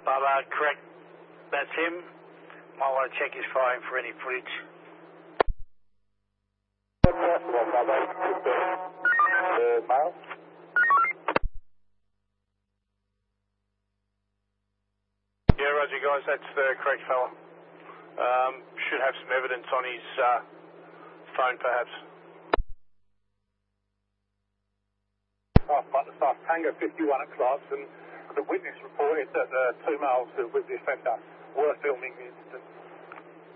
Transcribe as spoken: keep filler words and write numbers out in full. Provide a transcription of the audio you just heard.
Bubba, correct. That's him. Might want to check his phone for any footage. Male? Yeah, roger, guys. That's the correct fella. Um, should have some evidence on his uh, phone, perhaps. Half Butler Staff Tango fifty-one at Clarkson. The witness reported that the two males who were with the offender were filming the incident.